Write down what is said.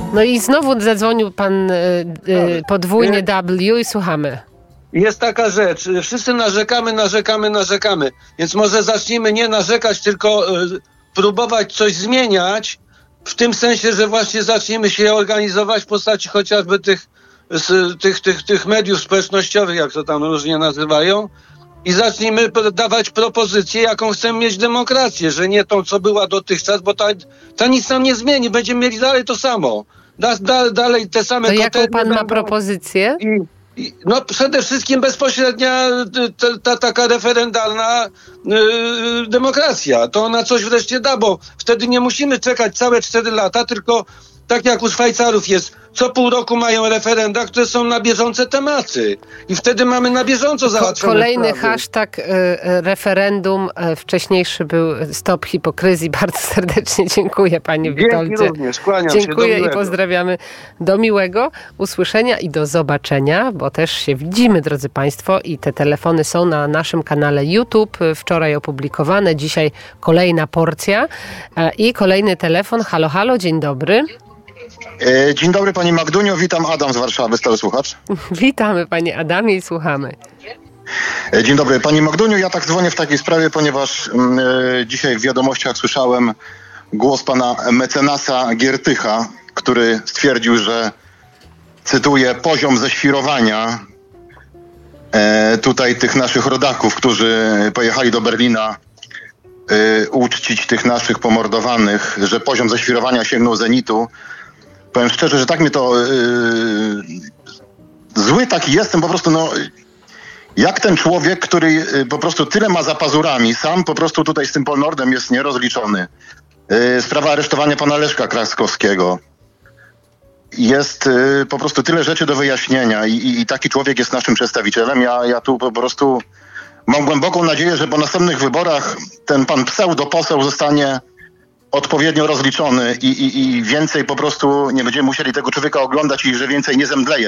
No i znowu zadzwonił pan podwójnie W i słuchamy. Jest taka rzecz, wszyscy narzekamy, więc może zacznijmy nie narzekać, tylko próbować coś zmieniać, w tym sensie, że właśnie zaczniemy się organizować w postaci chociażby tych mediów społecznościowych, jak to tam różnie nazywają, i zacznijmy dawać propozycję, jaką chcemy mieć demokrację, że nie tą, co była dotychczas, bo ta nic nam nie zmieni, będziemy mieli dalej to samo. Dalej te same. To jaką pan ma propozycję? No przede wszystkim bezpośrednia taka referendalna demokracja. To ona coś wreszcie da, bo wtedy nie musimy czekać całe 4 lata, tylko tak jak u Szwajcarów jest, co pół roku mają referenda, które są na bieżące tematy. I wtedy mamy na bieżąco załatwione Kolejny sprawy. hashtag referendum. Wcześniejszy był Stop Hipokryzji. Bardzo serdecznie dziękuję, panie Witoldzie. Również, kłaniam dziękuję się, do i pozdrawiamy. Do miłego usłyszenia i do zobaczenia, bo też się widzimy, drodzy państwo, i te telefony są na naszym kanale YouTube. Wczoraj opublikowane, dzisiaj kolejna porcja i kolejny telefon. Halo, halo, dzień dobry. Dzień dobry pani Magdunio, witam, Adam z Warszawy, stały słuchacz. Witamy panie Adamie i słuchamy. Dzień dobry pani Magdunio, ja tak dzwonię w takiej sprawie, ponieważ dzisiaj w wiadomościach słyszałem głos pana mecenasa Giertycha, który stwierdził, że, cytuję, poziom ześwirowania tutaj tych naszych rodaków, którzy pojechali do Berlina uczcić tych naszych pomordowanych, że poziom ześwirowania sięgnął zenitu. Powiem szczerze, że tak mnie to zły taki jestem po prostu, no jak ten człowiek, który po prostu tyle ma za pazurami, sam po prostu tutaj z tym Polnordem jest nierozliczony. Sprawa aresztowania pana Leszka Kraskowskiego. Jest po prostu tyle rzeczy do wyjaśnienia i taki człowiek jest naszym przedstawicielem. Ja tu po prostu mam głęboką nadzieję, że po następnych wyborach ten pan pseudoposeł zostanie odpowiednio rozliczony i więcej po prostu nie będziemy musieli tego człowieka oglądać i że więcej nie zemdleje.